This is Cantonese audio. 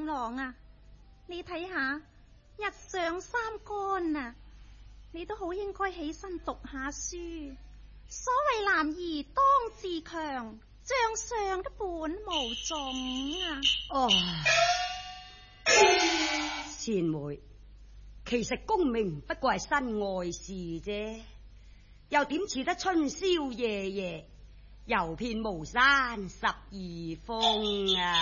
娘郎啊，你睇下日上三竿啊，你都好應該起身讀下書。所謂男兒當自強，將相的本無種啊。 哦，善妹，其實功名不過係身外事啫，又點似得春宵夜夜遊遍巫山十二峰啊？